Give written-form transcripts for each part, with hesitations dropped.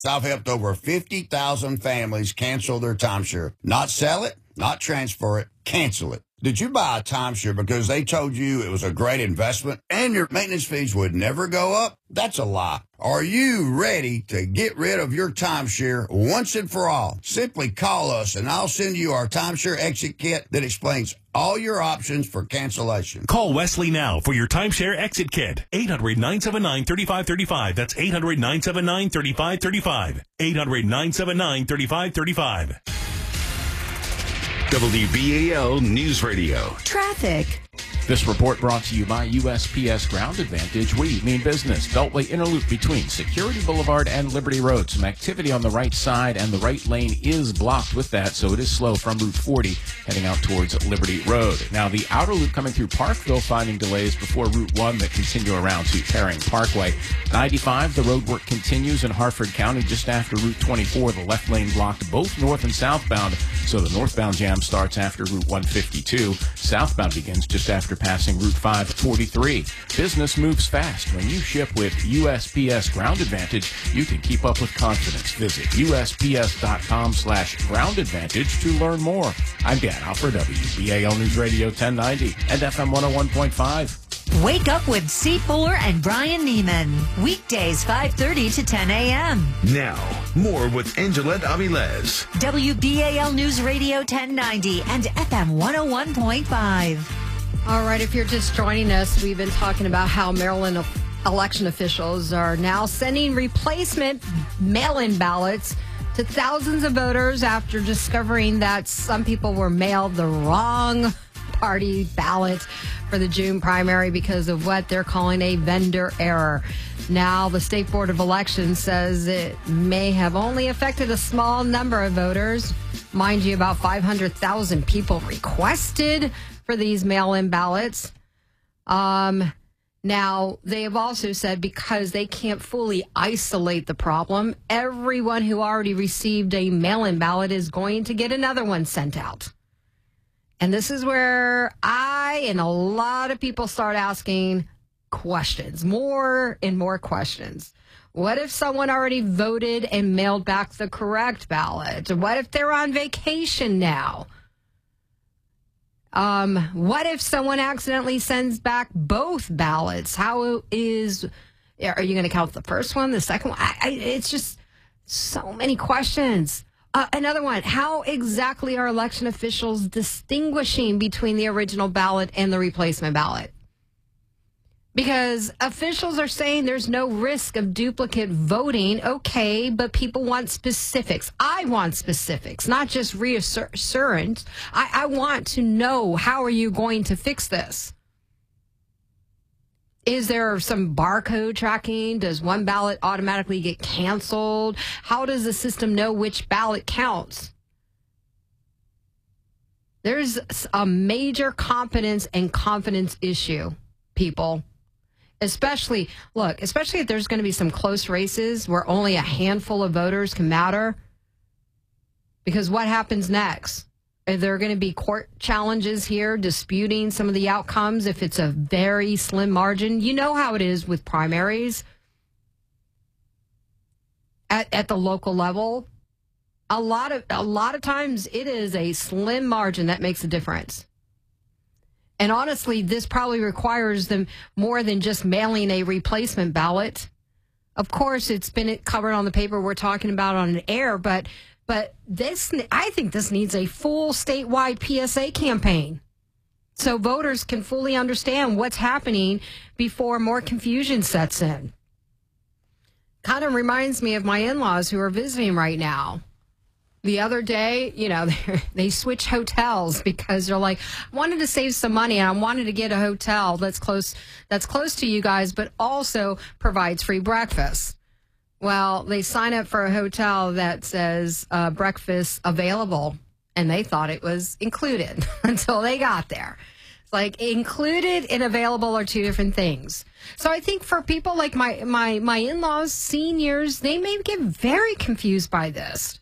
I've helped over 50,000 families cancel their timeshare. Not sell it, not transfer it, cancel it. Did you buy a timeshare because they told you it was a great investment and your maintenance fees would never go up? That's a lie. Are you ready to get rid of your timeshare once and for all? Simply call us and I'll send you our timeshare exit kit that explains all your options for cancellation. Call Wesley now for your timeshare exit kit. 800-979-3535. That's 800-979-3535. 800-979-3535. WBAL News Radio. Traffic. This report brought to you by USPS Ground Advantage. We mean business. Beltway Interloop between Security Boulevard and Liberty Road. Some activity on the right side, and the right lane is blocked with that, so it is slow from Route 40 heading out towards Liberty Road. Now, the outer loop coming through Parkville finding delays before Route 1 that continue around to Herring Parkway. 95, the road work continues in Harford County just after Route 24. The left lane blocked both north and southbound, so the northbound jam starts after Route 152. Southbound begins just after passing Route 543. Business moves fast. When you ship with USPS Ground Advantage, you can keep up with confidence. Visit USPS.com/Ground Advantage to learn more. I'm Dan Alford, WBAL News Radio 1090 and FM 101.5. Wake up with C. Fuller and Brian Neiman. Weekdays 5:30 to 10 a.m. Now, more with Angela Aviles. WBAL News Radio 1090 and FM 101.5. All right, if you're just joining us, we've been talking about how Maryland election officials are now sending replacement mail-in ballots to thousands of voters after discovering that some people were mailed the wrong party ballot for the June primary because of what they're calling a vendor error. Now, the State Board of Elections says it may have only affected a small number of voters. Mind you, about 500,000 people requested for these mail-in ballots. Now, they have also said because they can't fully isolate the problem, everyone who already received a mail-in ballot is going to get another one sent out. And this is where I and a lot of people start asking questions, more and more questions. What if someone already voted and mailed back the correct ballot? What if they're on vacation now? What if someone accidentally sends back both ballots? Are you going to count the first one, the second one? It's just so many questions. Another one, how exactly are election officials distinguishing between the original ballot and the replacement ballot? Because officials are saying there's no risk of duplicate voting. Okay, but people want specifics. I want specifics, not just reassurance. I want to know, how are you going to fix this? Is there some barcode tracking? Does one ballot automatically get canceled? How does the system know which ballot counts? There's a major competence and confidence issue, people. Especially if there's going to be some close races where only a handful of voters can matter. Because what happens next? Are there going to be court challenges here disputing some of the outcomes if it's a very slim margin? You know how it is with primaries at the local level. A lot of times it is a slim margin that makes a difference. And honestly, this probably requires them more than just mailing a replacement ballot. Of course, it's been covered on the paper we're talking about on an air, but this, I think this needs a full statewide PSA campaign so voters can fully understand what's happening before more confusion sets in. Kind of reminds me of my in-laws who are visiting right now. The other day, they switched hotels because they're like, I wanted to save some money and I wanted to get a hotel that's close to you guys, but also provides free breakfast. Well, they sign up for a hotel that says breakfast available, and they thought it was included until they got there. It's like included and available are two different things. So I think for people like my in-laws, seniors, they may get very confused by this.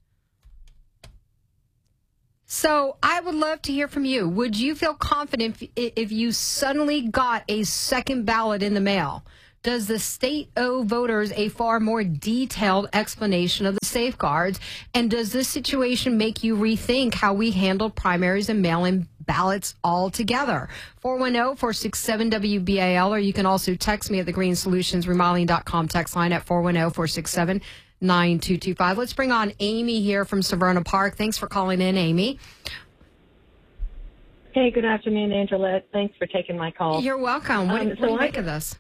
So I would love to hear from you. Would you feel confident if you suddenly got a second ballot in the mail? Does the state owe voters a far more detailed explanation of the safeguards? And does this situation make you rethink how we handle primaries and mail-in ballots altogether? 410-467-WBAL, or you can also text me at the greenssolutionsremodeling.com text line at 410-467-9225. Let's bring on Amy here from Severna Park. Thanks for calling in, Amy. Hey, good afternoon, Angelette. Thanks for taking my call. You're welcome. What do you make of this?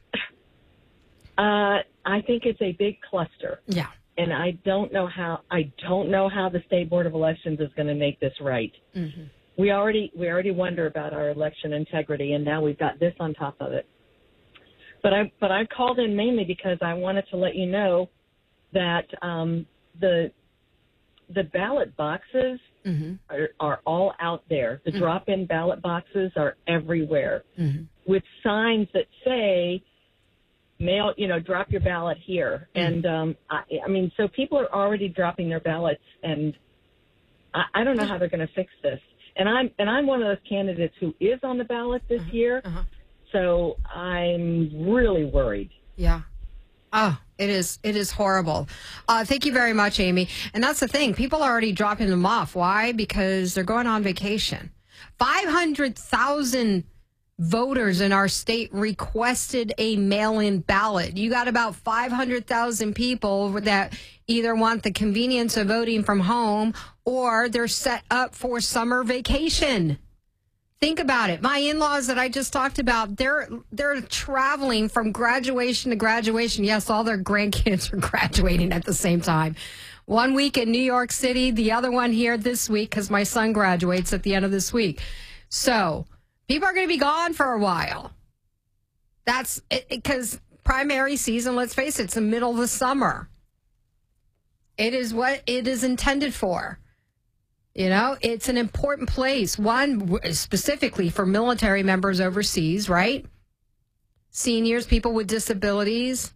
I think it's a big cluster. Yeah. And I don't know how the State Board of Elections is going to make this right. Mm-hmm. We already wonder about our election integrity, and now we've got this on top of it. But I called in mainly because I wanted to let you know that the ballot boxes are all out there. The drop-in ballot boxes are everywhere with signs that say, mail, drop your ballot here. And, I mean, so people are already dropping their ballots, and I don't know how they're going to fix this. And I'm one of those candidates who is on the ballot this year, so I'm really worried. Yeah. Oh, it is horrible. Thank you very much, Amy. And that's the thing. People are already dropping them off. Why? Because they're going on vacation. 500,000 voters in our state requested a mail-in ballot. You got about 500,000 people that either want the convenience of voting from home or they're set up for summer vacation. Think about it. My in-laws that I just talked about, they're traveling from graduation to graduation. Yes, all their grandkids are graduating at the same time. 1 week in New York City, the other one here this week because my son graduates at the end of this week. So people are going to be gone for a while. That's because primary season, let's face it, it's the middle of the summer. It is what it is intended for. It's an important place, one specifically for military members overseas, right? Seniors, people with disabilities,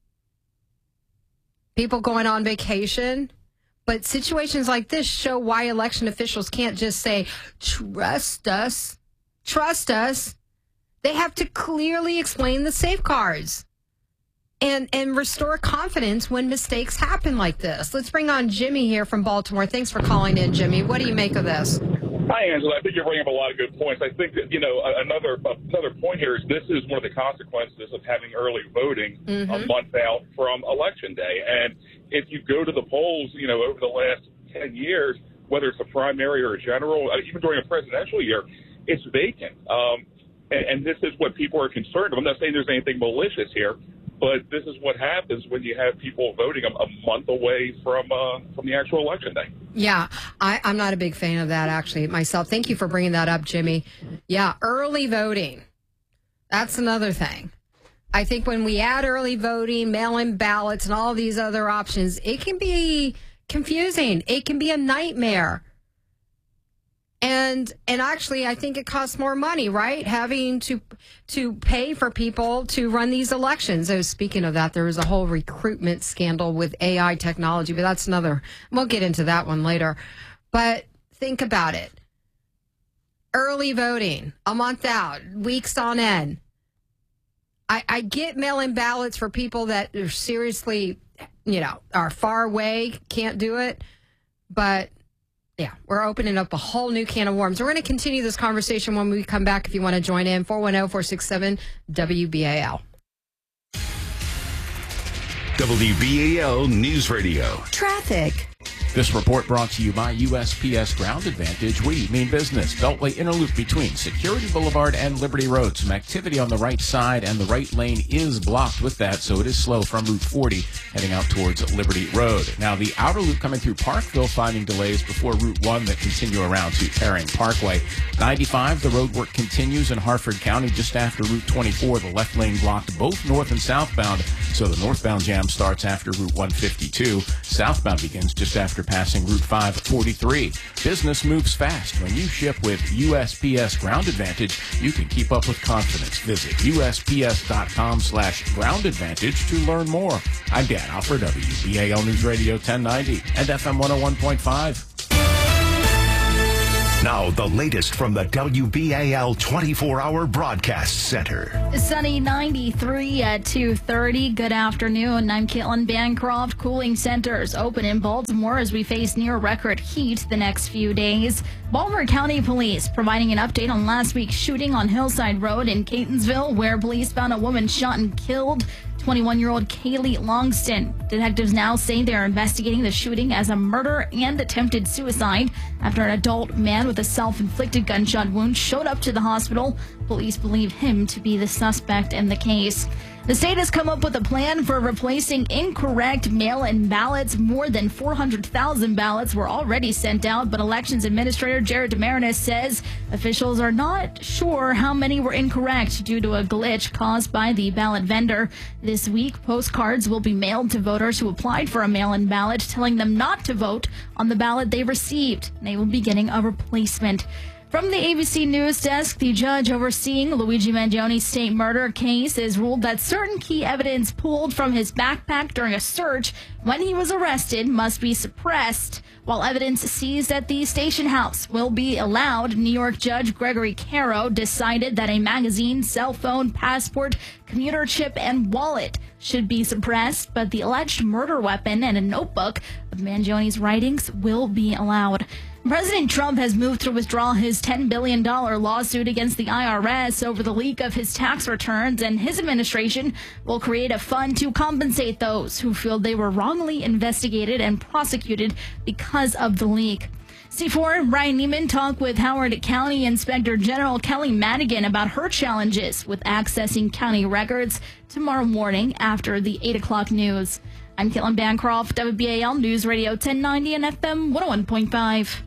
people going on vacation. But situations like this show why election officials can't just say, trust us. Trust us. They have to clearly explain the safeguards and restore confidence when mistakes happen like this. Let's bring on Jimmy here from Baltimore. Thanks for calling in, Jimmy. What do you make of this? Hi, Angela. I think you're bringing up a lot of good points. I think that, another point here is this is one of the consequences of having early voting a month out from Election Day. And if you go to the polls, over the last 10 years, whether it's a primary or a general, even during a presidential year, it's vacant. And this is what people are concerned about. I'm not saying there's anything malicious here, but this is what happens when you have people voting a month away from the actual election day. Yeah, I'm not a big fan of that, actually, myself. Thank you for bringing that up, Jimmy. Yeah, early voting. That's another thing. I think when we add early voting, mail-in ballots, and all these other options, it can be confusing. It can be a nightmare. And actually, I think it costs more money, right? Having to pay for people to run these elections. So speaking of that, there was a whole recruitment scandal with AI technology, but that's another. We'll get into that one later. But think about it. Early voting, a month out, weeks on end. I get mail-in ballots for people that are seriously, are far away, can't do it, but yeah, we're opening up a whole new can of worms. We're going to continue this conversation when we come back if you want to join in. 410-467-WBAL. WBAL News Radio. Traffic. This report brought to you by USPS Ground Advantage. We mean business. Beltway inner loop between Security Boulevard and Liberty Road. Some activity on the right side, and the right lane is blocked with that, so it is slow from Route 40 heading out towards Liberty Road. Now, the outer loop coming through Parkville finding delays before Route 1 that continue around to Herring Parkway. 95, the road work continues in Harford County just after Route 24. The left lane blocked both north and southbound, so the northbound jam starts after Route 152. Southbound begins just after passing Route 543. Business moves fast. When you ship with USPS Ground Advantage, you can keep up with confidence. Visit USPS.com/Ground Advantage to learn more. I'm Dan Alford, WBAL News Radio 1090 and FM 101.5. Now, the latest from the WBAL 24-hour broadcast center. Sunny 93 at 2:30. Good afternoon. I'm Caitlin Bancroft. Cooling centers open in Baltimore as we face near record heat the next few days. Baltimore County Police providing an update on last week's shooting on Hillside Road in Catonsville, where police found a woman shot and killed. 21-year-old Kaylee Longston. Detectives now say they are investigating the shooting as a murder and attempted suicide after an adult man with a self-inflicted gunshot wound showed up to the hospital. Police believe him to be the suspect in the case. The state has come up with a plan for replacing incorrect mail-in ballots. More than 400,000 ballots were already sent out, but Elections Administrator Jared Demarinis says officials are not sure how many were incorrect due to a glitch caused by the ballot vendor. This week, postcards will be mailed to voters who applied for a mail-in ballot, telling them not to vote on the ballot they received. They will be getting a replacement. From the ABC News Desk, the judge overseeing Luigi Mangioni's state murder case has ruled that certain key evidence pulled from his backpack during a search when he was arrested must be suppressed, while evidence seized at the station house will be allowed. New York Judge Gregory Caro decided that a magazine, cell phone, passport, commuter chip, and wallet should be suppressed, but the alleged murder weapon and a notebook of Mangioni's writings will be allowed. President Trump has moved to withdraw his $10 billion lawsuit against the IRS over the leak of his tax returns, and his administration will create a fund to compensate those who feel they were wrongly investigated and prosecuted because of the leak. C4 and Brian Neiman talk with Howard County Inspector General Kelly Madigan about her challenges with accessing county records tomorrow morning after the 8 o'clock news. I'm Caitlin Bancroft, WBAL News Radio 1090 and FM 101.5.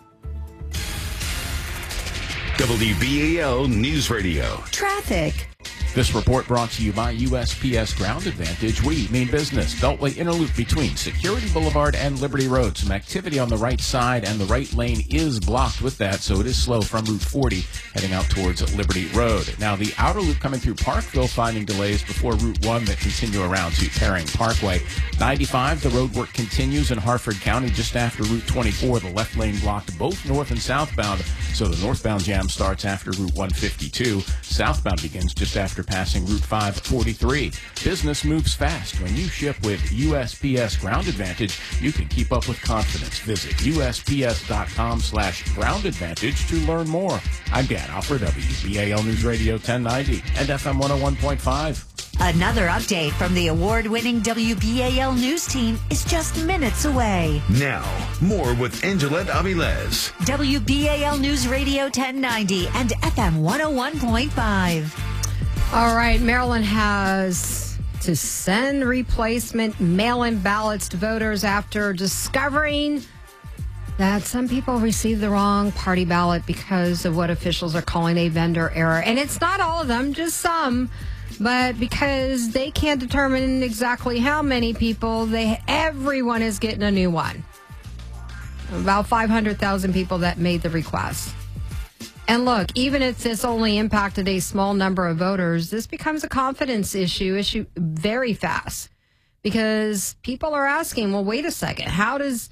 WBAL News Radio. Traffic. This report brought to you by USPS Ground Advantage. We mean business. Beltway inner loop between Security Boulevard and Liberty Road. Some activity on the right side, and the right lane is blocked with that, so it is slow from Route 40 heading out towards Liberty Road. Now, the outer loop coming through Parkville finding delays before Route 1 that continue around to Perring Parkway. 95, the road work continues in Harford County just after Route 24. The left lane blocked both north and southbound, so the northbound jam starts after Route 152. Southbound begins just after passing Route 543. Business moves fast. When you ship with USPS Ground Advantage, you can keep up with confidence. Visit USPS.com/Ground Advantage to learn more. I'm Dan Alford, WBAL News Radio 1090 and FM 101.5. Another update from the award-winning WBAL News team is just minutes away. Now, more with Angelette Avilés. WBAL News Radio 1090 and FM 101.5. All right, Maryland has to send replacement mail-in ballots to voters after discovering that some people received the wrong party ballot because of what officials are calling a vendor error. And it's not all of them, just some, but because they can't determine exactly how many people, everyone is getting a new one. About 500,000 people that made the request. And look, even if this only impacted a small number of voters, this becomes a confidence issue very fast, because people are asking, well, wait a second, how does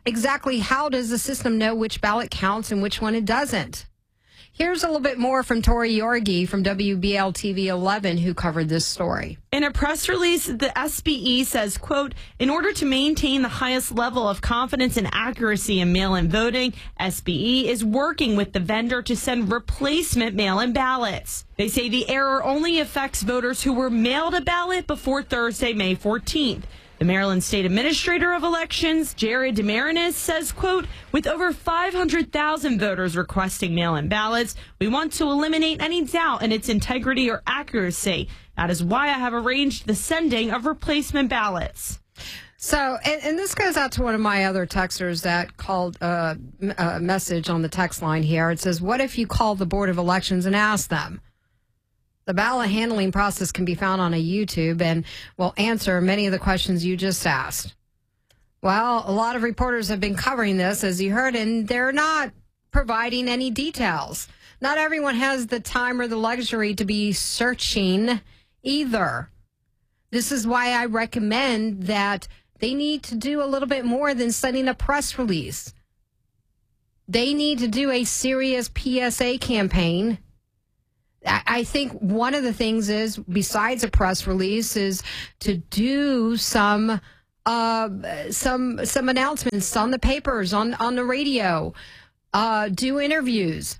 the system know which ballot counts and which one it doesn't? Here's a little bit more from Tori Yorgi from WBL TV 11, who covered this story. In a press release, the SBE says, quote, in order to maintain the highest level of confidence and accuracy in mail-in voting, SBE is working with the vendor to send replacement mail-in ballots. They say the error only affects voters who were mailed a ballot before Thursday, May 14th. The Maryland State Administrator of Elections, Jared Demarinis, says, quote, with over 500,000 voters requesting mail-in ballots, we want to eliminate any doubt in its integrity or accuracy. That is why I have arranged the sending of replacement ballots. So, and this goes out to one of my other texters that called a message on the text line here. It says, what if you call the Board of Elections and ask them? The ballot handling process can be found on a YouTube and will answer many of the questions you just asked. Well, a lot of reporters have been covering this, as you heard, and they're not providing any details. Not everyone has the time or the luxury to be searching either. This is why I recommend that they need to do a little bit more than sending a press release. They need to do a serious PSA campaign. I think one of the things is, besides a press release, is to do some announcements on the papers, on the radio, do interviews,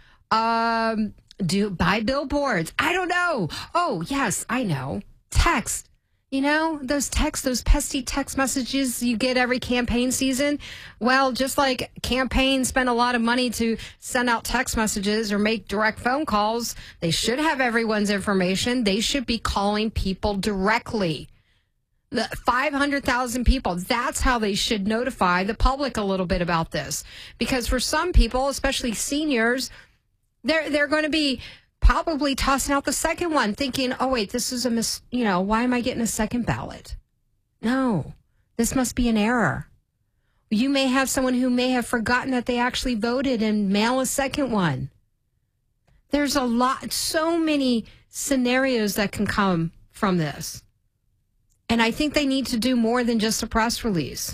buy billboards. I don't know. Oh, yes, I know. Text. You know, those pesky text messages you get every campaign season. Well, just like campaigns spend a lot of money to send out text messages or make direct phone calls, they should have everyone's information. They should be calling people directly. The 500,000 people, that's how they should notify the public a little bit about this. Because for some people, especially seniors, they're going to be probably tossing out the second one, thinking, oh, wait, this is why am I getting a second ballot? No, this must be an error. You may have someone who may have forgotten that they actually voted and mail a second one. There's so many scenarios that can come from this. And I think they need to do more than just a press release.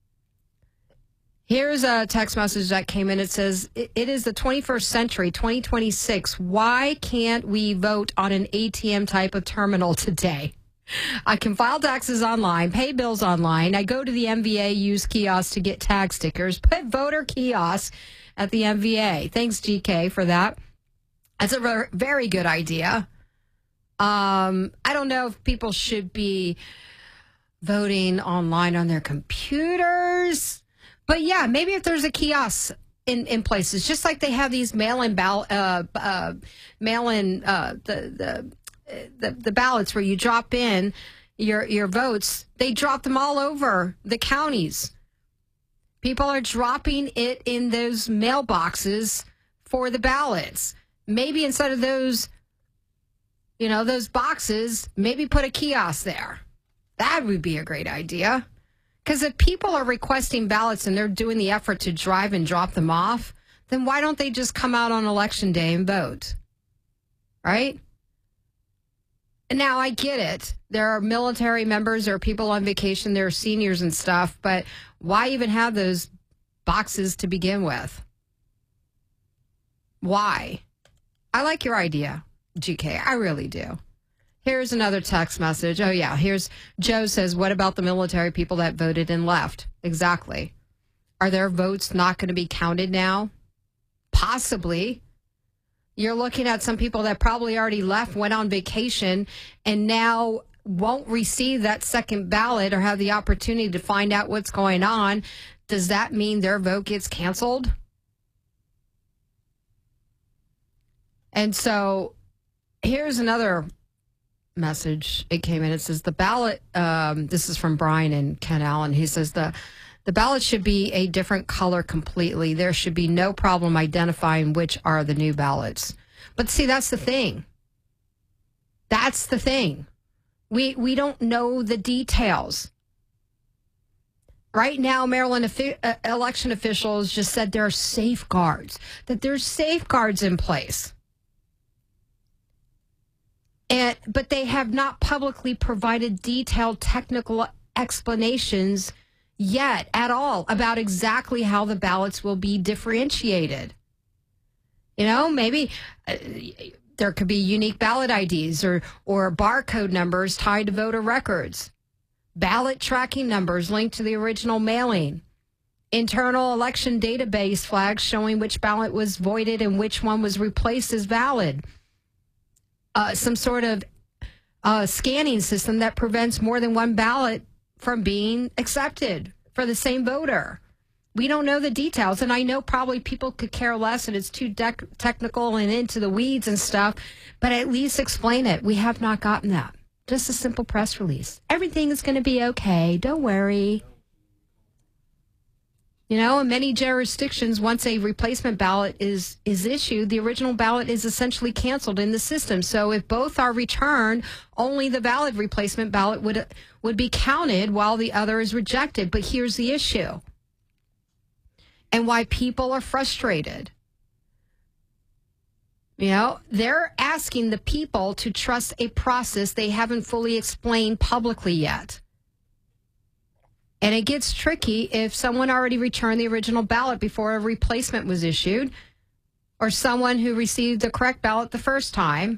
Here's a text message that came in. It says, it is the 21st century, 2026. Why can't we vote on an ATM type of terminal today? I can file taxes online, pay bills online. I go to the MVA, use kiosks to get tag stickers, put voter kiosks at the MVA. Thanks, GK, for that. That's a very good idea. I don't know if people should be voting online on their computers. But yeah, maybe if there's a kiosk in places, just like they have these mail-in the ballots where you drop in your votes, they drop them all over the counties. People are dropping it in those mailboxes for the ballots. Maybe instead of those boxes, maybe put a kiosk there. That would be a great idea. Because if people are requesting ballots and they're doing the effort to drive and drop them off, then why don't they just come out on Election Day and vote? Right? And now I get it. There are military members, there are people on vacation, there are seniors and stuff, but why even have those boxes to begin with? Why? I like your idea, GK. I really do. Here's another text message. Oh, yeah. Here's Joe says, what about the military people that voted and left? Exactly. Are their votes not going to be counted now? Possibly. You're looking at some people that probably already left, went on vacation, and now won't receive that second ballot or have the opportunity to find out what's going on. Does that mean their vote gets canceled? And so here's another message. It came in. It says the ballot, this is from Brian and Ken Allen. He says the ballot should be a different color completely. There should be no problem identifying which are the new ballots. But see, that's the thing. That's the thing. We don't know the details. Right now, Maryland election officials just said there are safeguards, that there's safeguards in place. But they have not publicly provided detailed technical explanations yet at all about exactly how the ballots will be differentiated. You know, maybe there could be unique ballot IDs or barcode numbers tied to voter records, ballot tracking numbers linked to the original mailing, internal election database flags showing which ballot was voided and which one was replaced as valid. Some sort of scanning system that prevents more than one ballot from being accepted for the same voter. We don't know the details, and I know probably people could care less and it's too technical and into the weeds and stuff, but at least explain it. We have not gotten that. Just a simple press release. Everything is going to be okay. Don't worry. You know, in many jurisdictions, once a replacement ballot is issued, the original ballot is essentially canceled in the system. So if both are returned, only the valid replacement ballot would be counted while the other is rejected. But here's the issue and why people are frustrated. You know, they're asking the people to trust a process they haven't fully explained publicly yet. And it gets tricky if someone already returned the original ballot before a replacement was issued, or someone who received the correct ballot the first time.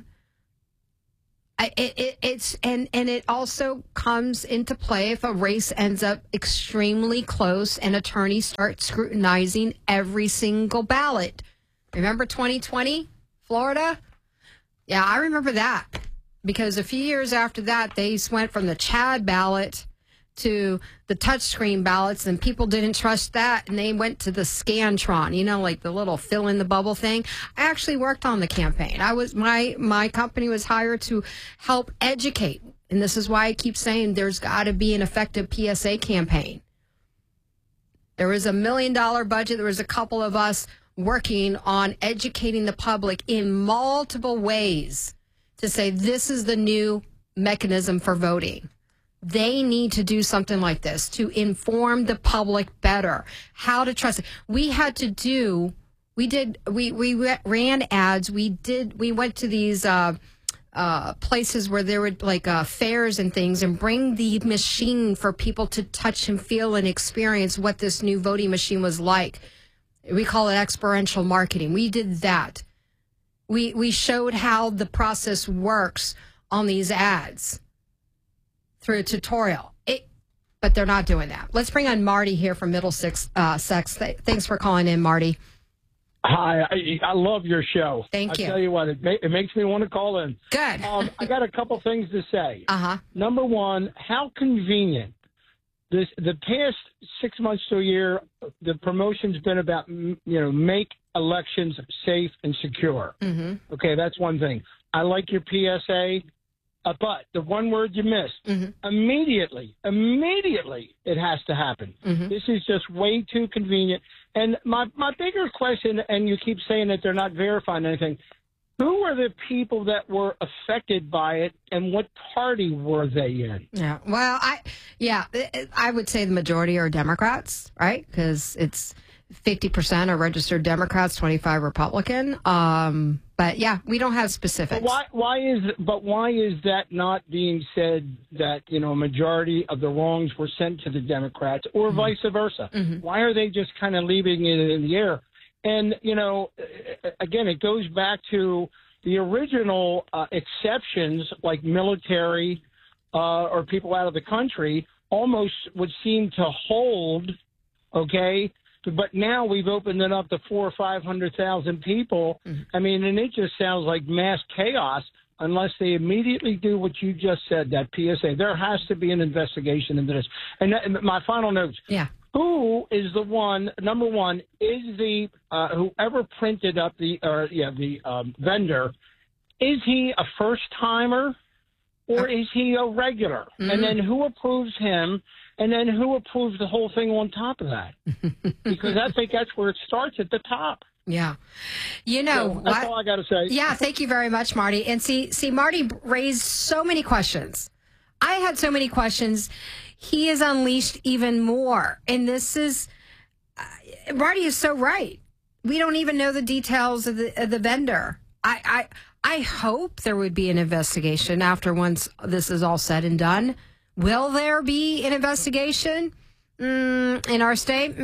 It also comes into play if a race ends up extremely close and attorneys start scrutinizing every single ballot. Remember 2020, Florida? Yeah, I remember that, because a few years after that, they went from the Chad ballot to the touchscreen ballots, and people didn't trust that, and they went to the Scantron, like the little fill in the bubble thing. I actually worked on the campaign. My company was hired to help educate, and this is why I keep saying there's got to be an effective PSA campaign. There was $1 million budget. There was a couple of us working on educating the public in multiple ways to say this is the new mechanism for voting. They need to do something like this to inform the public better how to trust it. We ran ads. We went to these places where there were fairs and things, and bring the machine for people to touch and feel and experience what this new voting machine was like. We call it experiential marketing. We did that. We showed how the process works on these ads through a tutorial. But they're not doing that. Let's bring on Marty here from Middlesex. Thanks for calling in, Marty. Hi, I love your show. Thank you. I tell you what, it makes me want to call in. Good. I got a couple things to say. Uh-huh. Number one, how convenient. The past 6 months to a year, the promotion's been about, make elections safe and secure. Mm-hmm. Okay, that's one thing. I like your PSA. But the one word you missed, immediately, it has to happen. Mm-hmm. This is just way too convenient. And my bigger question, and you keep saying that they're not verifying anything, who are the people that were affected by it, and what party were they in? Yeah, well, I would say the majority are Democrats, right? Because it's 50% are registered Democrats, 25 Republican. But yeah, we don't have specifics. But why is that not being said that, a majority of the wrongs were sent to the Democrats, or vice versa? Mm-hmm. Why are they just kind of leaving it in the air? And, again, it goes back to the original exceptions, like military or people out of the country, almost would seem to hold, okay? But now we've opened it up to 400,000 or 500,000 people. Mm-hmm. I mean, and it just sounds like mass chaos unless they immediately do what you just said, that PSA. There has to be an investigation into this. And my final notes. Yeah. Who is the one? Number one, is the whoever printed up the vendor? Is he a first timer, or is he a regular? Mm-hmm. And then who approves him? And then who approves the whole thing on top of that? Because I think that's where it starts, at the top. Yeah. So that's all I got to say. Yeah, thank you very much, Marty. And see, Marty raised so many questions. I had so many questions. He has unleashed even more. And this is, Marty is so right. We don't even know the details of the vendor. I hope there would be an investigation once this is all said and done. Will there be an investigation in our state?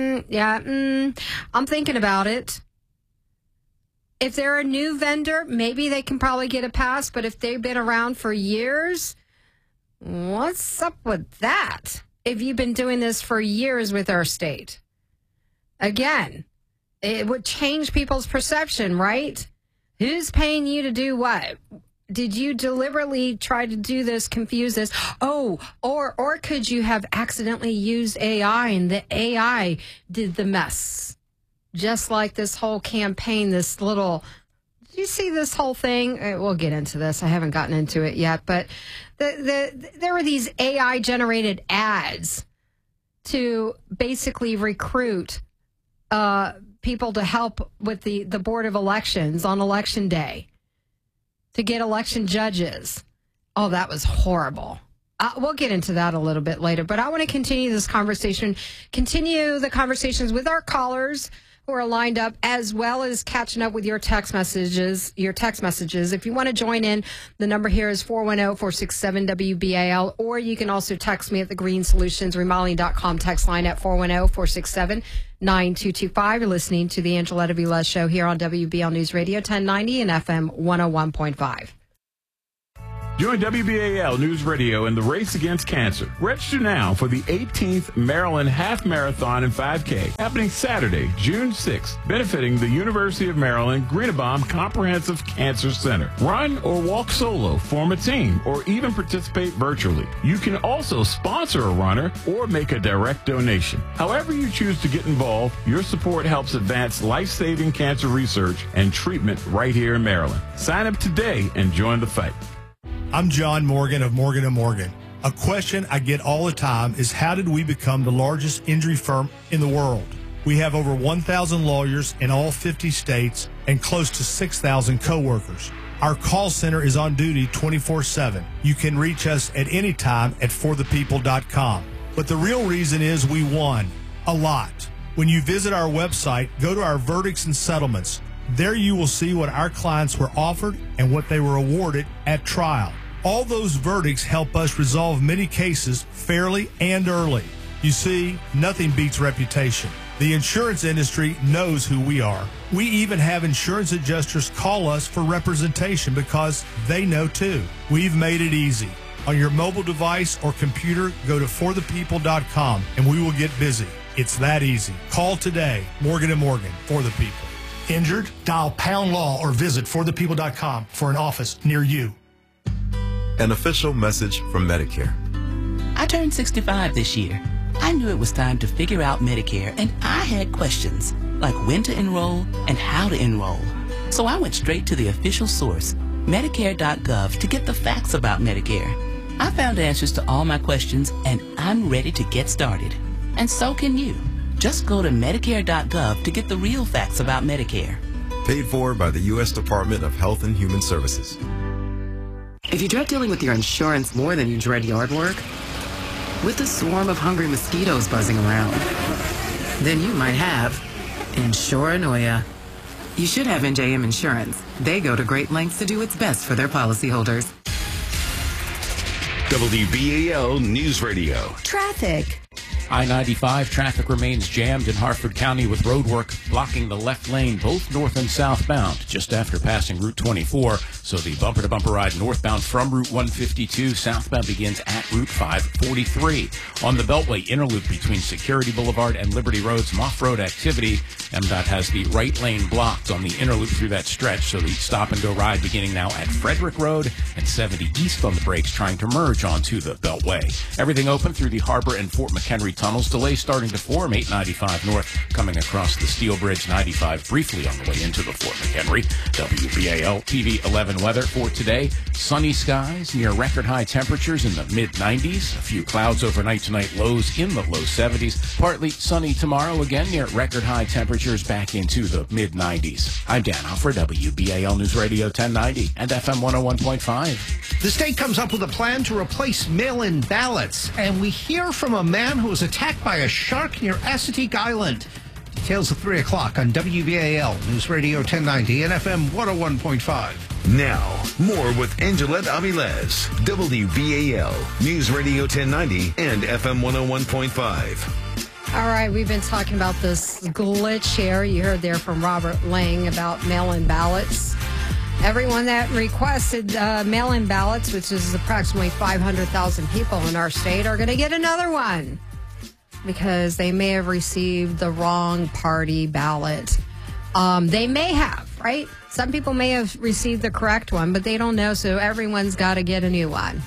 I'm thinking about it. If they're a new vendor, maybe they can probably get a pass. But if they've been around for years, what's up with that? If you've been doing this for years with our state, again, it would change people's perception, right? Who's paying you to do what? Did you deliberately try to do this, confuse this? Oh, or could you have accidentally used AI and the AI did the mess? Just like this whole campaign, did you see this whole thing? We'll get into this. I haven't gotten into it yet, but there were these AI generated ads to basically recruit people to help with the Board of Elections on Election Day, to get election judges. Oh, that was horrible. We'll get into that a little bit later, but I want to continue the conversations with our callers. who are lined up, as well as catching up with your text messages. If you want to join in, the number here is 410-467-WBAL, or you can also text me at the Green Solutions Remodeling.com text line at 410-467-9225. You're listening to the Angeletta Vilez Show here on WBAL News Radio 1090 and FM 101.5. Join WBAL News Radio in the race against cancer. Register now for the 18th Maryland Half Marathon and 5K, happening Saturday, June 6th, benefiting the University of Maryland Greenebaum Comprehensive Cancer Center. Run or walk solo, form a team, or even participate virtually. You can also sponsor a runner or make a direct donation. However you choose to get involved, your support helps advance life-saving cancer research and treatment right here in Maryland. Sign up today and join the fight. I'm John Morgan of Morgan & Morgan. A question I get all the time is, how did we become the largest injury firm in the world? We have over 1,000 lawyers in all 50 states and close to 6,000 coworkers. Our call center is on duty 24/7. You can reach us at any time at forthepeople.com. But the real reason is we won a lot. When you visit our website, go to our verdicts and settlements. There you will see what our clients were offered and what they were awarded at trial. All those verdicts help us resolve many cases fairly and early. You see, nothing beats reputation. The insurance industry knows who we are. We even have insurance adjusters call us for representation because they know too. We've made it easy. On your mobile device or computer, go to forthepeople.com and we will get busy. It's that easy. Call today. Morgan & Morgan, for the people. Injured? Dial pound law or visit forthepeople.com for an office near you. An official message from Medicare. I turned 65 this year. I knew it was time to figure out Medicare, and I had questions like when to enroll and how to enroll. So I went straight to the official source, Medicare.gov, to get the facts about Medicare. I found answers to all my questions, and I'm ready to get started. And so can you. Just go to Medicare.gov to get the real facts about Medicare. Paid for by the U.S. Department of Health and Human Services. If you dread dealing with your insurance more than you dread yard work, with a swarm of hungry mosquitoes buzzing around, then you might have Insuranoia. You should have NJM Insurance. They go to great lengths to do its best for their policyholders. WBAL News Radio. Traffic. I-95 traffic remains jammed in Harford County with roadwork blocking the left lane both north and southbound just after passing Route 24. So the bumper-to-bumper ride northbound from Route 152, southbound begins at Route 543. On the Beltway interloop between Security Boulevard and Liberty Roads, off-road activity. MDOT has the right lane blocked on the interloop through that stretch, so the stop-and-go ride beginning now at Frederick Road and 70 east on the brakes trying to merge onto the Beltway. Everything open through the Harbor and Fort McHenry tunnels. Delays starting to form, 895 north coming across the Steel Bridge, 95 briefly on the way into the Fort McHenry. WBAL TV 11 weather for today. Sunny skies near record high temperatures in the mid-90s. A few clouds overnight tonight, lows in the low 70s. Partly sunny tomorrow, again near record high temperatures back into the mid-90s. I'm Dan Alford, WBAL News Radio 1090 and FM 101.5. The state comes up with a plan to replace mail-in ballots, and we hear from a man who was attacked by a shark near Assateague Island. Details at 3 o'clock on WBAL News Radio 1090 and FM 101.5. Now, more with Angeletta Vilez, WBAL News Radio 1090 and FM 101.5. All right, we've been talking about this glitch here. You heard there from Robert Lang about mail-in ballots. Everyone that requested mail-in ballots, which is approximately 500,000 people in our state, are going to get another one because they may have received the wrong party ballot. They may have, right? Some people may have received the correct one, but they don't know, so everyone's got to get a new one.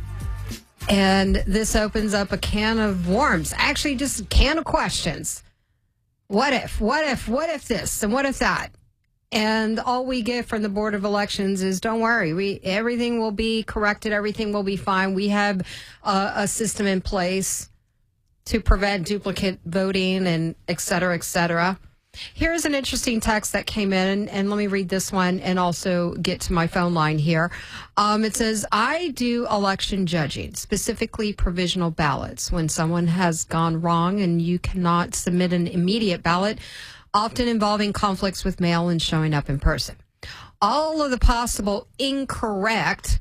And this opens up a can of worms. Actually, just a can of questions. What if this, and what if that? And all we get from the Board of Elections is, don't worry, everything will be corrected, everything will be fine. We have a system in place to prevent duplicate voting and et cetera, et cetera. Here's an interesting text that came in, and let me read this one and also get to my phone line here. It says, I do election judging, specifically provisional ballots. When someone has gone wrong and you cannot submit an immediate ballot, often involving conflicts with mail and showing up in person. All of the possibly incorrect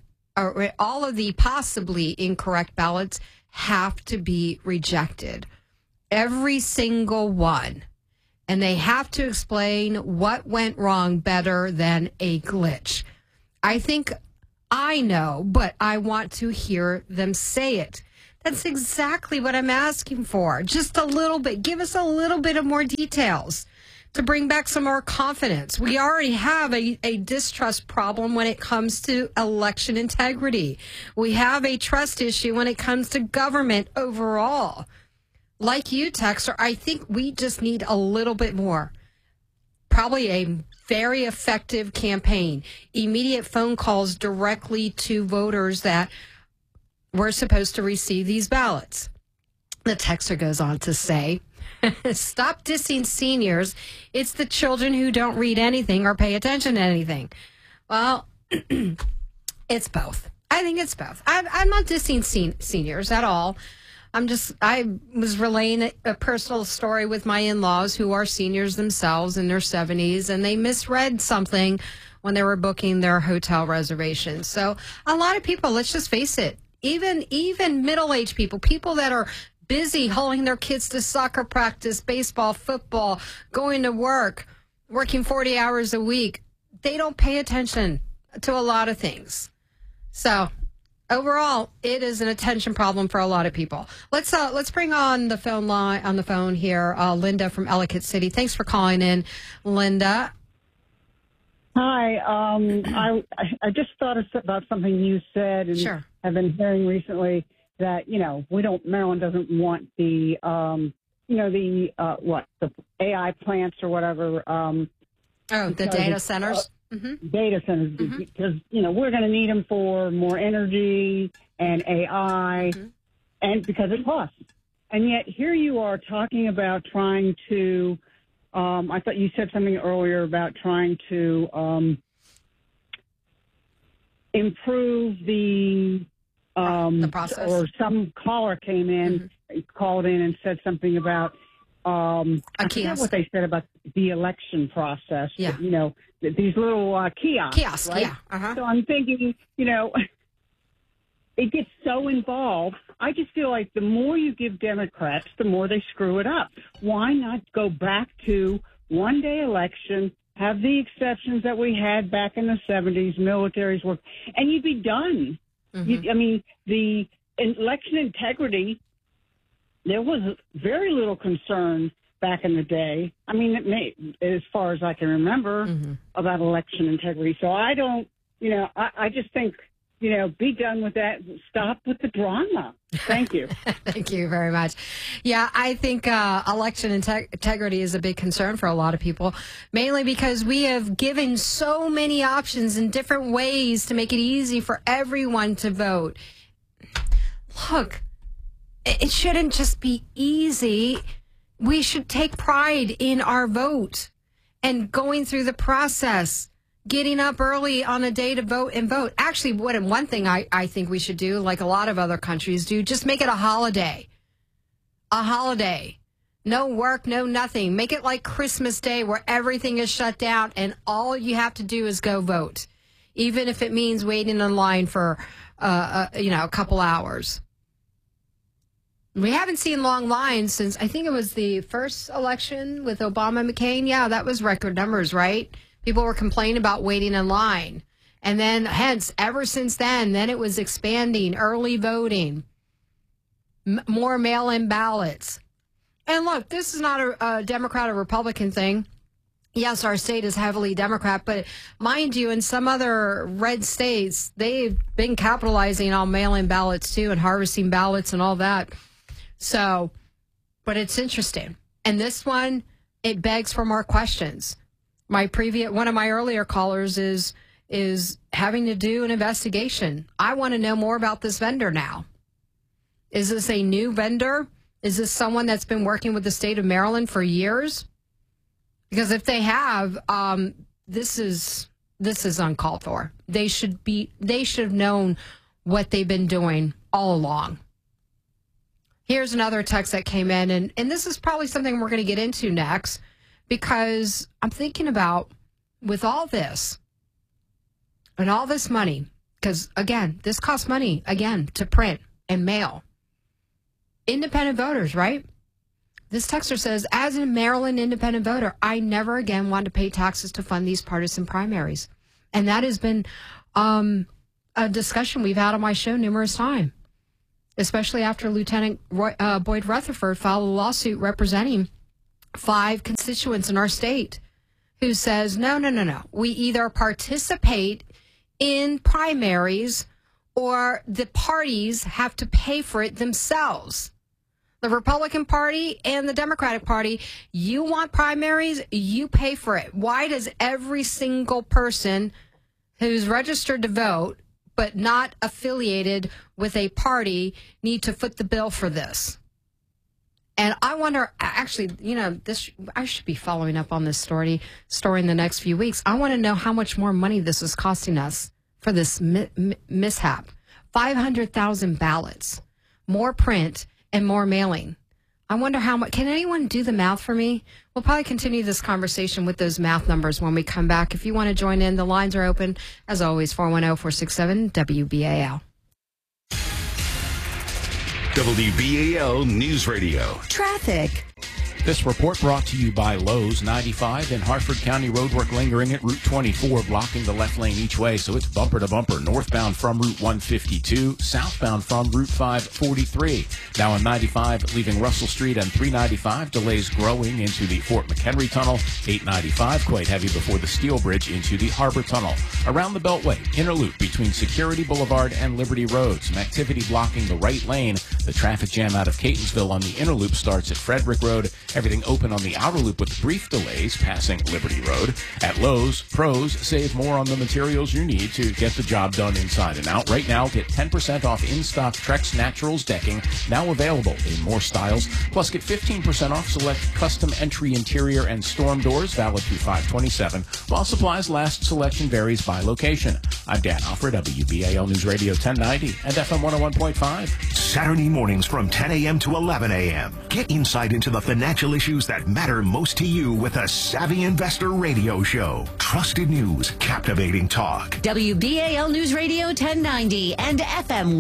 ballots have to be rejected. Every single one. And they have to explain what went wrong better than a glitch. I think I know, but I want to hear them say it. That's exactly what I'm asking for. Just a little bit. Give us a little bit of more details to bring back some more confidence. We already have a distrust problem when it comes to election integrity. We have a trust issue when it comes to government overall. Like you, Texter, I think we just need a little bit more. Probably a very effective campaign. Immediate phone calls directly to voters that were supposed to receive these ballots. The texter goes on to say, stop dissing seniors. It's the children who don't read anything or pay attention to anything. Well, it's both. I think it's both. I'm not dissing seniors at all. I was relaying a personal story with my in-laws who are seniors themselves in their 70s, and they misread something when they were booking their hotel reservations. So a lot of people, let's just face it, even middle-aged people that are busy hauling their kids to soccer practice, baseball, football, going to work, working 40 hours a week, they don't pay attention to a lot of things. So overall, it is an attention problem for a lot of people. Let's bring on the phone here, Linda from Ellicott City. Thanks for calling in, Linda. Hi. I just thought about something you said and sure. have been hearing recently that Maryland doesn't want the the AI plants or whatever. The data centers. Data centers, because we're going to need them for more energy and AI, and because it costs. And yet here you are talking about trying to. I thought you said something earlier about trying to improve the process. Or some caller came in, called in, and said something about. I forget what they said about the election process. Yeah. But, these little kiosks. Right? Yeah. So I'm thinking, it gets so involved. I just feel like the more you give Democrats, the more they screw it up. Why not go back to one-day election, have the exceptions that we had back in the 70s, military's work, and you'd be done. The election integrity, there was very little concern back in the day. As far as I can remember, about election integrity. So I don't, I just think, be done with that. Stop with the drama. Thank you. Thank you very much. Yeah, I think election integrity is a big concern for a lot of people, mainly because we have given so many options and different ways to make it easy for everyone to vote. Look, it shouldn't just be easy. We should take pride in our vote and going through the process, getting up early on a day to vote and vote. Actually, one thing I think we should do, like a lot of other countries do, just make it a holiday. A holiday. No work, no nothing. Make it like Christmas Day where everything is shut down and all you have to do is go vote, even if it means waiting in line for a couple hours. We haven't seen long lines since, I think it was the first election with Obama and McCain. Yeah, that was record numbers, right? People were complaining about waiting in line. And then, hence, ever since then it was expanding, early voting, more mail-in ballots. And look, this is not a Democrat or Republican thing. Yes, our state is heavily Democrat, but mind you, in some other red states, they've been capitalizing on mail-in ballots too and harvesting ballots and all that. So, but it's interesting. And this one, it begs for more questions. One of my earlier callers is having to do an investigation. I want to know more about this vendor now. Is this a new vendor? Is this someone that's been working with the state of Maryland for years? Because if they have, this is uncalled for. They should have known what they've been doing all along. Here's another text that came in, and this is probably something we're going to get into next. because I'm thinking about with all this and all this money, because, again, this costs money, again, to print and mail. Independent voters, right? This texter says, as a Maryland independent voter, I never again want to pay taxes to fund these partisan primaries. And that has been a discussion we've had on my show numerous times, especially after Lieutenant Boyd Rutherford filed a lawsuit representing 5 constituents in our state who says, no. We either participate in primaries or the parties have to pay for it themselves. The Republican Party and the Democratic Party, you want primaries, you pay for it. Why does every single person who's registered to vote but not affiliated with a party need to foot the bill for this? And I wonder, actually, I should be following up on this story in the next few weeks. I want to know how much more money this is costing us for this mishap. 500,000 ballots, more print, and more mailing. I wonder how much. Can anyone do the math for me? We'll probably continue this conversation with those math numbers when we come back. If you want to join in, the lines are open. As always, 410-467-WBAL. WBAL News Radio. Traffic. This report brought to you by Lowe's. 95 in Hartford County roadwork lingering at Route 24, blocking the left lane each way, so it's bumper to bumper, northbound from Route 152, southbound from Route 543. Now on 95, leaving Russell Street and 395, delays growing into the Fort McHenry Tunnel. 895, quite heavy before the Steel Bridge into the Harbor Tunnel. Around the Beltway, inner loop between Security Boulevard and Liberty Road. Some activity blocking the right lane. The traffic jam out of Catonsville on the inner loop starts at Frederick Road. Everything open on the outer loop with brief delays passing Liberty Road. At Lowe's, pros save more on the materials you need to get the job done inside and out. Right now, get 10% off in-stock Trex Naturals decking, now available in more styles. Plus, get 15% off select custom entry interior and storm doors, valid through 5/27. While supplies last, selection varies by location. I'm Dan Alfred, WBAL News Radio 1090 and FM 101.5. Saturday mornings from 10 a.m. to 11 a.m. Get insight into the financial issues that matter most to you with a Savvy Investor Radio Show. Trusted news, captivating talk. WBAL News Radio 1090 and FM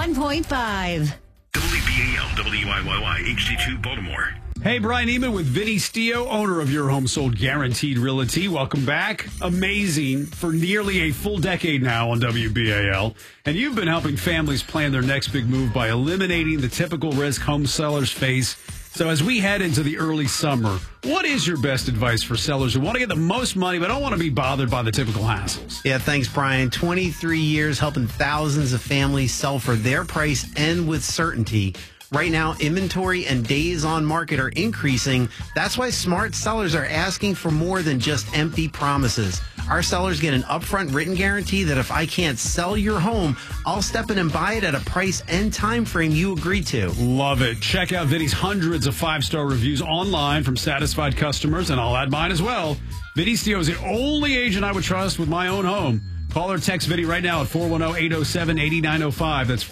101.5. WBAL WIYY HD2 Baltimore. Hey, Brian Eman with Vinny Stio, owner of Your Home Sold Guaranteed Realty. Welcome back. Amazing for nearly a full decade now on WBAL. And you've been helping families plan their next big move by eliminating the typical risk home sellers face. So as we head into the early summer, what is your best advice for sellers who want to get the most money but don't want to be bothered by the typical hassles? Yeah, thanks, Brian. 23 years helping thousands of families sell for their price and with certainty. Right now, inventory and days on market are increasing. That's why smart sellers are asking for more than just empty promises. Our sellers get an upfront written guarantee that if I can't sell your home, I'll step in and buy it at a price and time frame you agreed to. Love it. Check out Vinny's hundreds of 5-star reviews online from satisfied customers, and I'll add mine as well. Vinny Stio is the only agent I would trust with my own home. Call or text Vinny right now at 410-807-8905. That's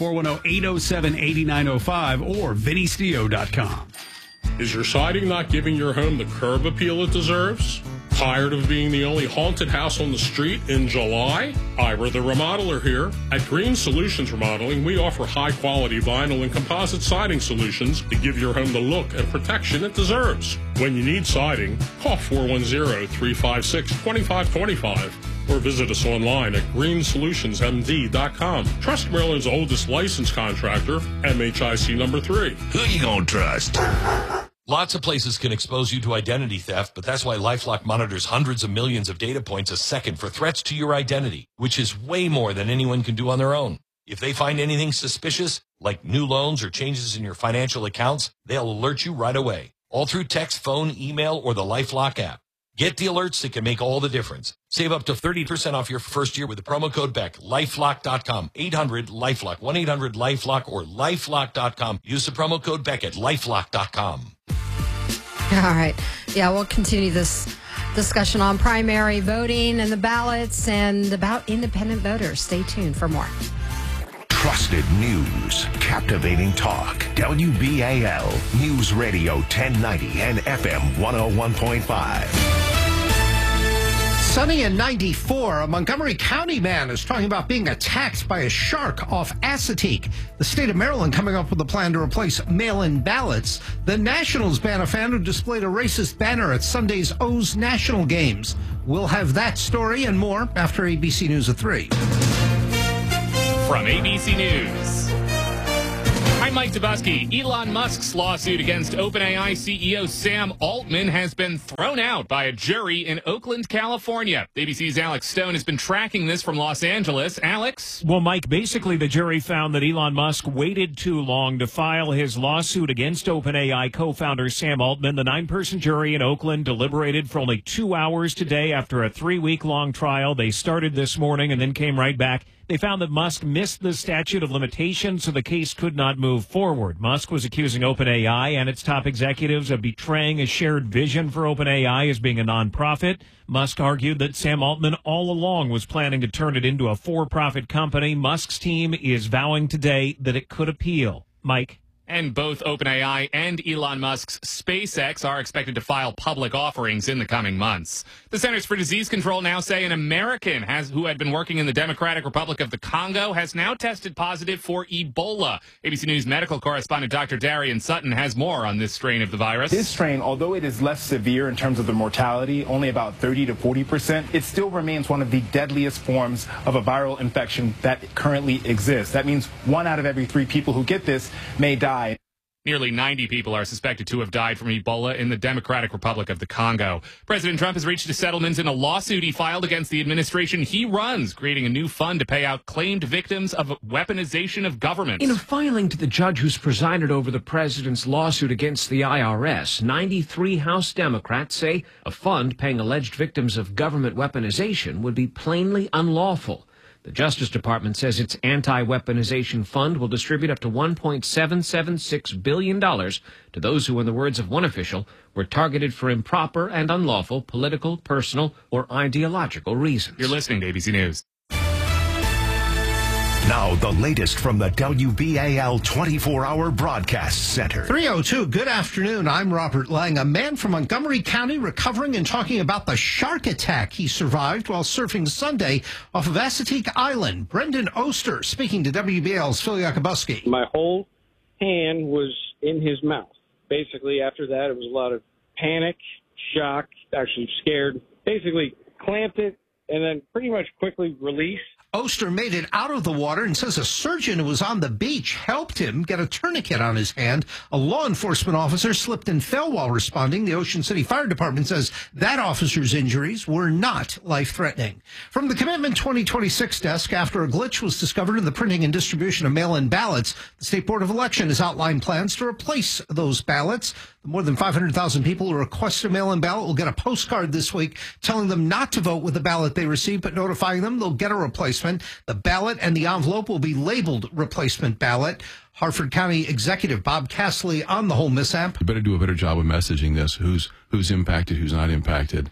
410-807-8905 or VinnyStio.com. Is your siding not giving your home the curb appeal it deserves? Tired of being the only haunted house on the street in July? Ira the Remodeler here. At Green Solutions Remodeling, we offer high-quality vinyl and composite siding solutions to give your home the look and protection it deserves. When you need siding, call 410-356-2525 or visit us online at greensolutionsmd.com. Trust Maryland's oldest licensed contractor, MHIC number 3. Who you gonna trust? Lots of places can expose you to identity theft, but that's why LifeLock monitors hundreds of millions of data points a second for threats to your identity, which is way more than anyone can do on their own. If they find anything suspicious, like new loans or changes in your financial accounts, they'll alert you right away, all through text, phone, email, or the LifeLock app. Get the alerts that can make all the difference. Save up to 30% off your first year with the promo code BECK. LifeLock.com. 800-LifeLock. 1-800-LifeLock or LifeLock.com. Use the promo code BECK at LifeLock.com. All right. Yeah, we'll continue this discussion on primary voting and the ballots and about independent voters. Stay tuned for more. Trusted news, captivating talk. WBAL News Radio 1090 and FM 101.5. Sunny and 94. A Montgomery County man is talking about being attacked by a shark off Assateague. The state of Maryland coming up with a plan to replace mail-in ballots. The Nationals ban a fan who displayed a racist banner at Sunday's O's National Games. We'll have that story and more after ABC News at 3. From ABC News, I'm Mike Dubusky. Elon Musk's lawsuit against OpenAI CEO Sam Altman has been thrown out by a jury in Oakland, California. ABC's Alex Stone has been tracking this from Los Angeles. Alex? Well, Mike, basically the jury found that Elon Musk waited too long to file his lawsuit against OpenAI co-founder Sam Altman. The 9-person jury in Oakland deliberated for only 2 hours today after a 3-week-long trial. They started this morning and then came right back. They found that Musk missed the statute of limitations, so the case could not move forward. Musk was accusing OpenAI and its top executives of betraying a shared vision for OpenAI as being a nonprofit. Musk argued that Sam Altman all along was planning to turn it into a for-profit company. Musk's team is vowing today that it could appeal. Mike? And both OpenAI and Elon Musk's SpaceX are expected to file public offerings in the coming months. The Centers for Disease Control now say an American who had been working in the Democratic Republic of the Congo has now tested positive for Ebola. ABC News medical correspondent Dr. Darian Sutton has more on this strain of the virus. This strain, although it is less severe in terms of the mortality, only about 30 to 40%, it still remains one of the deadliest forms of a viral infection that currently exists. That means 1 out of every 3 people who get this may die. Nearly 90 people are suspected to have died from Ebola in the Democratic Republic of the Congo. President Trump has reached a settlement in a lawsuit he filed against the administration he runs, creating a new fund to pay out claimed victims of weaponization of government. In a filing to the judge who's presided over the president's lawsuit against the IRS, 93 House Democrats say a fund paying alleged victims of government weaponization would be plainly unlawful. The Justice Department says its anti-weaponization fund will distribute up to $1.776 billion to those who, in the words of one official, were targeted for improper and unlawful political, personal, or ideological reasons. You're listening to ABC News. Now, the latest from the WBAL 24-hour broadcast center. 3:02, good afternoon. I'm Robert Lang. A man from Montgomery County recovering and talking about the shark attack he survived while surfing Sunday off of Assateague Island. Brendan Oster speaking to WBAL's Phil Yakubuski. My whole hand was in his mouth. Basically, after that, it was a lot of panic, shock, actually scared. Basically, clamped it and then pretty much quickly released. Oster made it out of the water and says a surgeon who was on the beach helped him get a tourniquet on his hand. A law enforcement officer slipped and fell while responding. The Ocean City Fire Department says that officer's injuries were not life-threatening. From the Commitment 2026 desk, after a glitch was discovered in the printing and distribution of mail-in ballots, the State Board of Election has outlined plans to replace those ballots. The more than 500,000 people who request a mail-in ballot will get a postcard this week telling them not to vote with the ballot they received, but notifying them they'll get a replacement. The ballot and the envelope will be labeled replacement ballot. Harford County Executive Bob Castley on the whole mishap. You better do a better job of messaging this. Who's impacted, who's not impacted.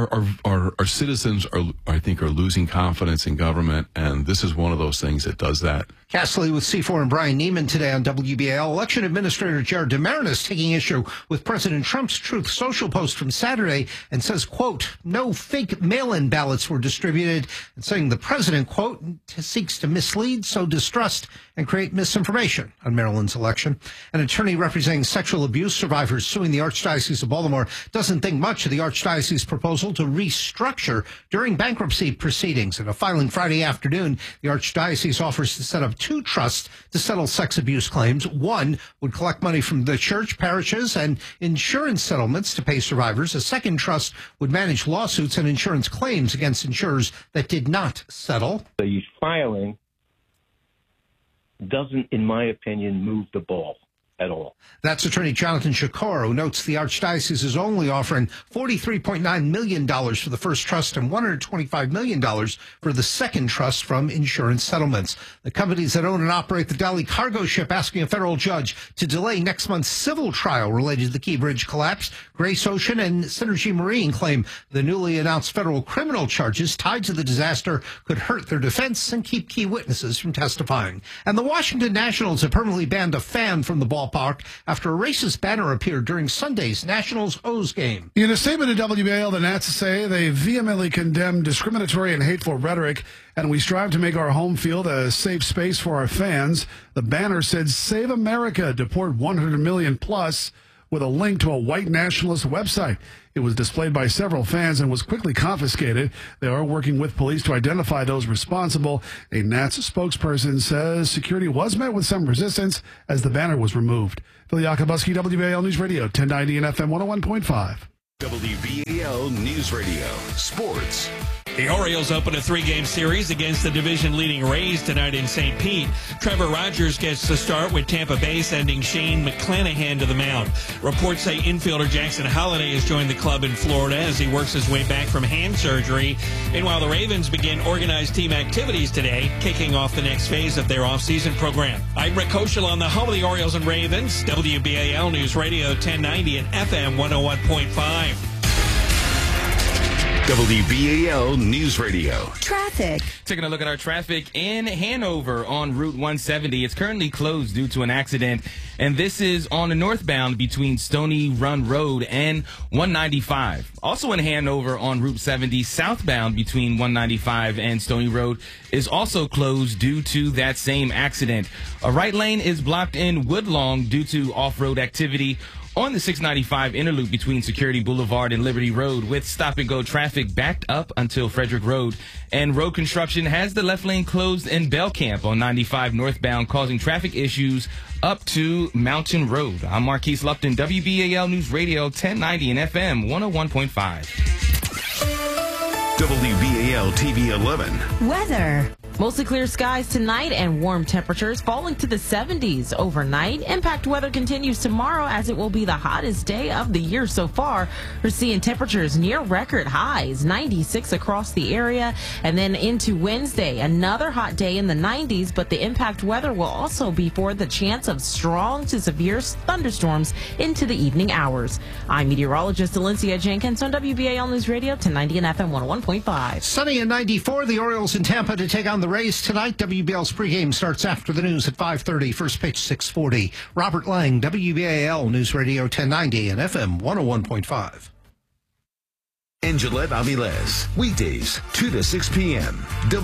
Our citizens are losing confidence in government, and this is one of those things that does that. Castley with C4 and Brian Neiman today on WBAL. Election Administrator Jared DeMarinis taking issue with President Trump's Truth Social post from Saturday and says, quote, no fake mail-in ballots were distributed, and saying the president, quote, seeks to mislead, sow distrust, and create misinformation on Maryland's election. An attorney representing sexual abuse survivors suing the Archdiocese of Baltimore doesn't think much of the Archdiocese's proposal to restructure during bankruptcy proceedings. In a filing Friday afternoon, the Archdiocese offers to set up 2 trusts to settle sex abuse claims. One would collect money from the church, parishes, and insurance settlements to pay survivors. A second trust would manage lawsuits and insurance claims against insurers that did not settle. The filing doesn't, in my opinion, move the ball at all. That's Attorney Jonathan Shakor, who notes the Archdiocese is only offering $43.9 million for the first trust and $125 million for the second trust from insurance settlements. The companies that own and operate the Delhi cargo ship asking a federal judge to delay next month's civil trial related to the Key Bridge collapse. Grace Ocean and Synergy Marine claim the newly announced federal criminal charges tied to the disaster could hurt their defense and keep key witnesses from testifying. And the Washington Nationals have permanently banned a fan from the ballpark after a racist banner appeared during Sunday's Nationals-O's game. In a statement to WBAL, the Nats say they vehemently condemn discriminatory and hateful rhetoric, and we strive to make our home field a safe space for our fans. The banner said, "Save America, deport 100 million plus," with a link to a white nationalist website. It was displayed by several fans and was quickly confiscated. They are working with police to identify those responsible. A Nats spokesperson says security was met with some resistance as the banner was removed. Phil Yakubuski, WBAL News Radio, 1090 and FM 101.5. WBAL News Radio, sports. The Orioles open a 3-game series against the division-leading Rays tonight in St. Pete. Trevor Rogers gets the start with Tampa Bay sending Shane McClanahan to the mound. Reports say infielder Jackson Holliday has joined the club in Florida as he works his way back from hand surgery. Meanwhile, the Ravens begin organized team activities today, kicking off the next phase of their offseason program. I'm Rick Koschel on the home of the Orioles and Ravens, WBAL News Radio 1090 and FM 101.5. WBAL News Radio. Traffic. Taking a look at our traffic in Hanover on Route 170. It's currently closed due to an accident, and this is on the northbound between Stony Run Road and 195. Also in Hanover on Route 70, southbound between 195 and Stony Road is also closed due to that same accident. A right lane is blocked in Woodlawn due to off-road activity on the 695 inner loop between Security Boulevard and Liberty Road, with stop-and-go traffic backed up until Frederick Road. And road construction has the left lane closed in Belcamp on 95 northbound, causing traffic issues up to Mountain Road. I'm Marquise Lupton, WBAL News Radio 1090 and FM 101.5. WBAL TV 11. Weather. Mostly clear skies tonight and warm temperatures falling to the 70s overnight. Impact weather continues tomorrow as it will be the hottest day of the year so far. We're seeing temperatures near record highs, 96 across the area. And then into Wednesday, another hot day in the 90s, but the impact weather will also be for the chance of strong to severe thunderstorms into the evening hours. I'm meteorologist Alencia Jenkins on WBAL News Radio 1090 and FM 101.5. Sunny and 94, the Orioles in Tampa to take on the Rays tonight. WBL's pregame starts after the news at 5:30. First pitch 6:40. Robert Lang, WBAL News Radio 1090 and FM 101.5. And Gillette Avilés, weekdays 2 to 6 p.m.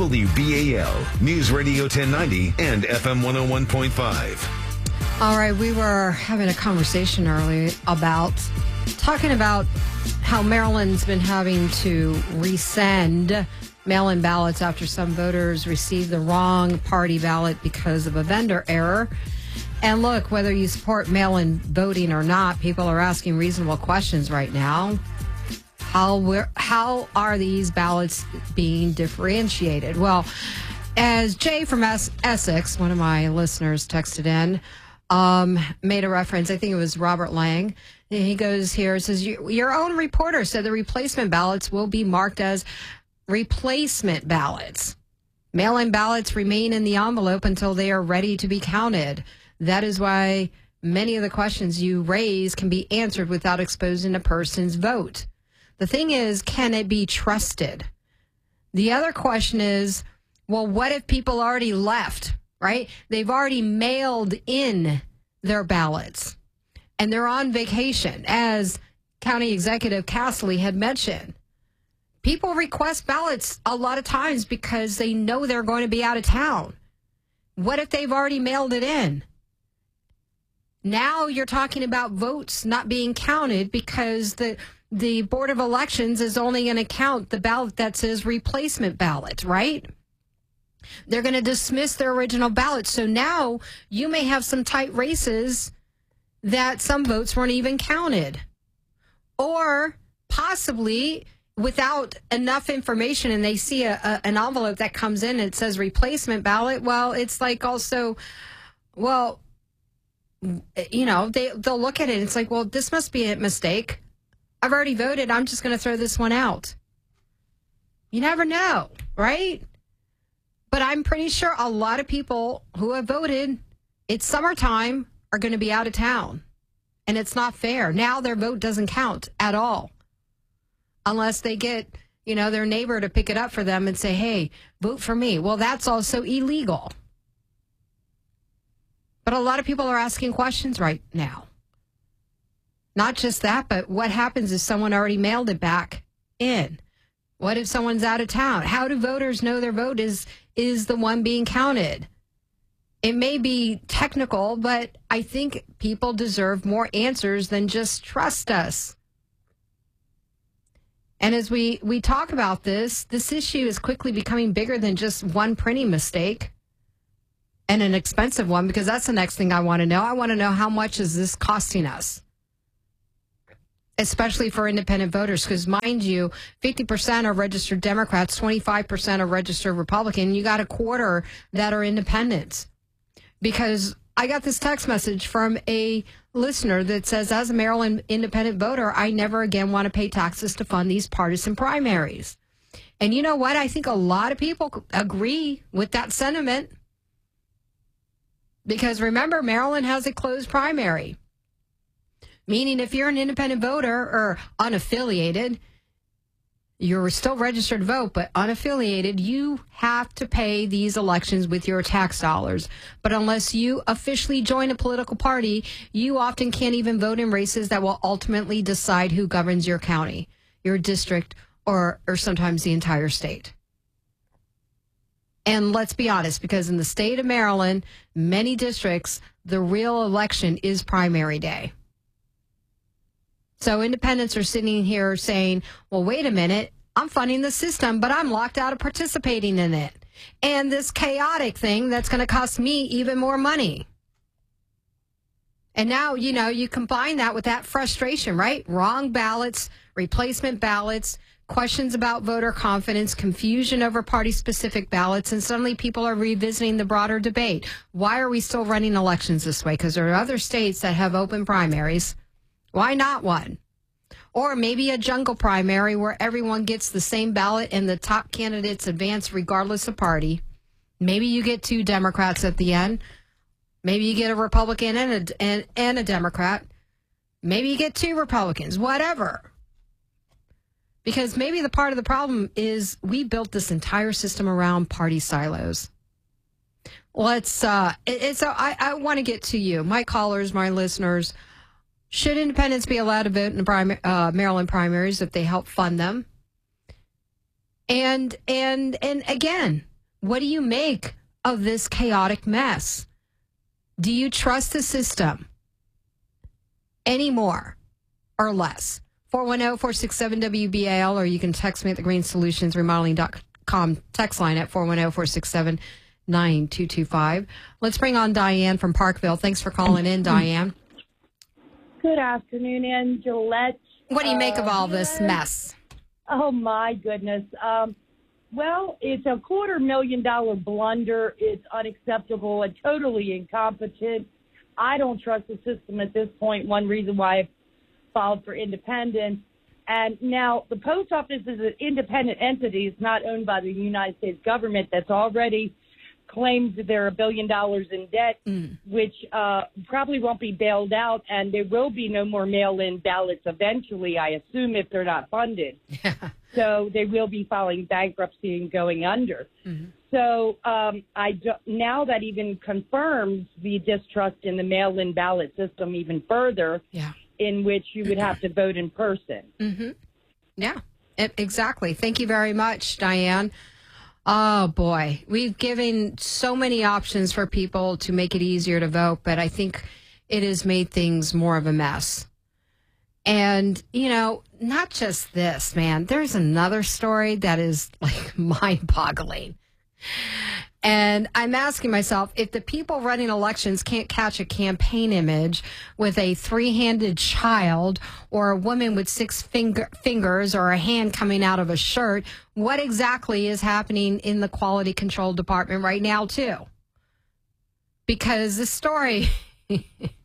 WBAL News Radio 1090 and FM 101.5. All right, we were having a conversation earlier about talking about how Maryland's been having to resend mail-in ballots after some voters received the wrong party ballot because of a vendor error. And look, whether you support mail-in voting or not, people are asking reasonable questions right now. How are these ballots being differentiated? Well, as Jay from Essex, one of my listeners, texted in, made a reference, I think it was Robert Lang. He goes here, it says, your own reporter said the replacement ballots will be marked as replacement ballots. Mail-in ballots remain in the envelope until they are ready to be counted. That is why many of the questions you raise can be answered without exposing a person's vote. The thing is, can it be trusted? The other question is, well, what if people already left, right? They've already mailed in their ballots and they're on vacation, as County Executive Castley had mentioned. People request ballots a lot of times because they know they're going to be out of town. What if they've already mailed it in? Now you're talking about votes not being counted because the Board of Elections is only going to count the ballot that says replacement ballot, right? They're going to dismiss their original ballot. So now you may have some tight races that some votes weren't even counted. Or possibly without enough information and they see an envelope that comes in and it says replacement ballot. Well, it's like also, well, you know, they'll look at it and it's like, well, this must be a mistake. I've already voted. I'm just going to throw this one out. You never know, right? But I'm pretty sure a lot of people who have voted, it's summertime, are going to be out of town. And it's not fair. Now their vote doesn't count at all. Unless they get, you know, their neighbor to pick it up for them and say, hey, vote for me. Well, that's also illegal. But a lot of people are asking questions right now. Not just that, but what happens if someone already mailed it back in? What if someone's out of town? How do voters know their vote is the one being counted? It may be technical, but I think people deserve more answers than just trust us. And as we talk about this issue is quickly becoming bigger than just one printing mistake and an expensive one, because that's the next thing I want to know. I want to know, how much is this costing us? Especially for independent voters, because mind you, 50% are registered Democrats, 25% are registered Republican. You got a quarter that are independents. Because I got this text message from a listener that says, as a Maryland independent voter, I never again want to pay taxes to fund these partisan primaries. And you know what? I think a lot of people agree with that sentiment. Because remember, Maryland has a closed primary. Meaning if you're an independent voter or unaffiliated, you're still registered to vote, but unaffiliated, you have to pay these elections with your tax dollars. But unless you officially join a political party, you often can't even vote in races that will ultimately decide who governs your county, your district, or sometimes the entire state. And let's be honest, because in the state of Maryland, many districts, the real election is primary day. So independents are sitting here saying, well, wait a minute, I'm funding the system, but I'm locked out of participating in it. And this chaotic thing that's going to cost me even more money. And now, you know, you combine that with that frustration, right? Wrong ballots, replacement ballots, questions about voter confidence, confusion over party-specific ballots, and suddenly people are revisiting the broader debate. Why are we still running elections this way? Because there are other states that have open primaries. Why not one? Or maybe a jungle primary where everyone gets the same ballot and the top candidates advance regardless of party. Maybe you get 2 Democrats at the end. Maybe you get a Republican and a Democrat. Maybe you get 2 Republicans, whatever. Because maybe the part of the problem is we built this entire system around party silos. I want to get to you, my callers, my listeners. Should independents be allowed to vote in the Maryland primaries if they help fund them? And again, what do you make of this chaotic mess? Do you trust the system any more or less? 410-467-WBAL, or you can text me at the greenssolutionsremodeling.com text line at 410-467-9225. Let's bring on Diane from Parkville. Thanks for calling in, Diane. Good afternoon, Angelette. What do you make of all this mess? Oh, my goodness. Well, it's a $250,000 blunder. It's unacceptable and totally incompetent. I don't trust the system at this point. One reason why I filed for independence. And now the post office is an independent entity. It's not owned by the United States government. That's already claims that they're $1 billion in debt, which probably won't be bailed out, and there will be no more mail-in ballots eventually, I assume, if they're not funded. So they will be filing bankruptcy and going under. So now that even confirms the distrust in the mail-in ballot system even further, in which you would have to vote in person. Yeah, exactly. Thank you very much, Diane. Oh, boy. We've given so many options for people to make it easier to vote, but I think it has made things more of a mess. And, you know, not just this, man. There's another story that is, like, mind-boggling. And I'm asking myself, if the people running elections can't catch a campaign image with a 3-handed child or a woman with 6 fingers or a hand coming out of a shirt, what exactly is happening in the quality control department right now, too? Because this story,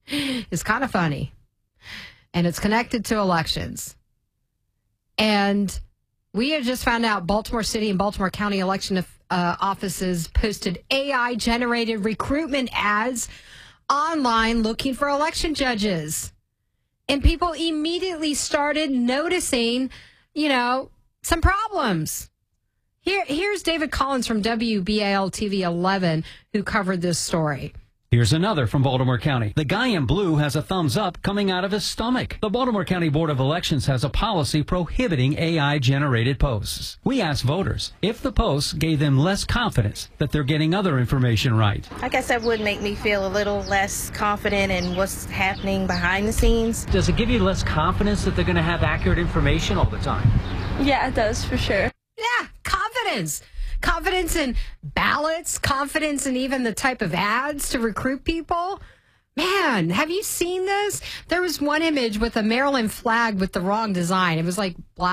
is kind of funny. And it's connected to elections. And we have just found out Baltimore City and Baltimore County election offices posted AI-generated recruitment ads online looking for election judges. And people immediately started noticing, some problems. Here's David Collins from WBAL TV 11 who covered this story. Here's another from Baltimore County. The guy in blue has a thumbs up coming out of his stomach. The Baltimore County Board of Elections has a policy prohibiting AI-generated posts. We asked voters if the posts gave them less confidence that they're getting other information right. I guess that would make me feel a little less confident in what's happening behind the scenes. Does it give you less confidence that they're going to have accurate information all the time? Yeah, it does, for sure. Yeah, confidence. Confidence in ballots, confidence in even the type of ads to recruit people. Man, have you seen this? There was one image with a Maryland flag with the wrong design. It was like black.